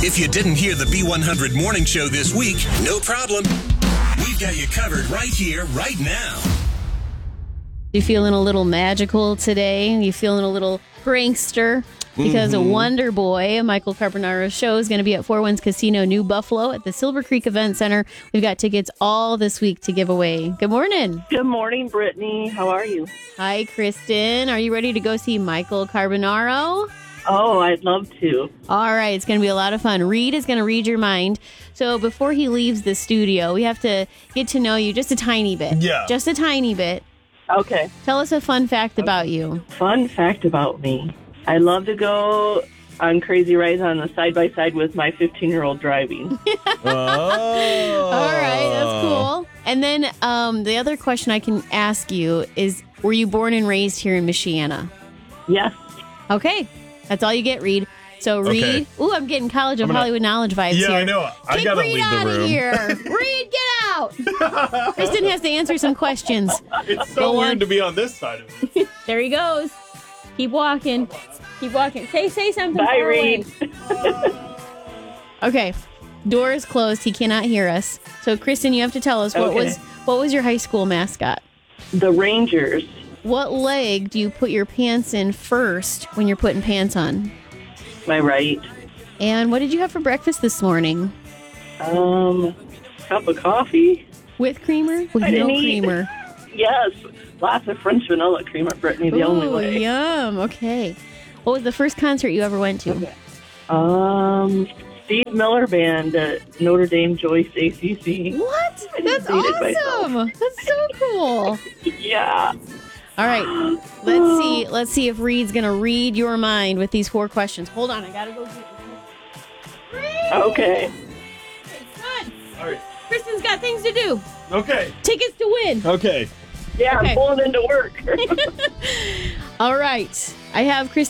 If you didn't hear the B100 Morning Show this week, no problem. We've got you covered right here, right now. You feeling a little magical today? You feeling a little prankster? Because a Wonder Boy, Michael Carbonaro's show, is going to be at Four Winds Casino, New Buffalo, at the Silver Creek Event Center. We've got tickets all this week to give away. Good morning. Good morning, Brittany. How are you? Hi, Kristen. Are you ready to go see Michael Carbonaro? Oh, I'd love to. All right. It's going to be a lot of fun. Reed is going to read your mind. So before he leaves the studio, we have to get to know you just a tiny bit. Yeah. Just a tiny bit. Okay. Tell us a fun fact about you. Fun fact about me. I love to go on crazy rides on the side-by-side with my 15-year-old driving. Oh. All right, that's cool. And then the other question I can ask you is, were you born and raised here in Michiana? Yes. Okay, that's all you get, Reed. So, Reed, Okay. Ooh, I'm getting College of Hollywood knowledge vibes here. Yeah, I know. I Take gotta Reed leave the out of room. here. Reed, get out. Kristen has to answer some questions. It's so Go weird on. to be on this side of it. There he goes. Keep walking. Keep walking. Say something. Bye, far away. Reed. Okay, door is closed. He cannot hear us. So, Kristen, you have to tell us what Okay. was your high school mascot? The Rangers. What leg do you put your pants in first when you're putting pants on? My right. And what did you have for breakfast this morning? Cup of coffee. With creamer? With I no didn't eat. creamer. Yes. Lots of French vanilla creamer, Brittany, the only Ooh, way. yum. Okay. What was the first concert you ever went to? Steve Miller Band at Notre Dame Joyce ACC. What? I That's just dated myself. awesome. That's so cool. Yeah. All right. Let's see if Reed's going to read your mind with these 4 questions. Hold on. I got to go get Reed. Okay. Come on. All right. Kristen's got things to do. Okay. Tickets to win. Okay. Yeah, Okay. I'm pulling into work. All right. I have Kristen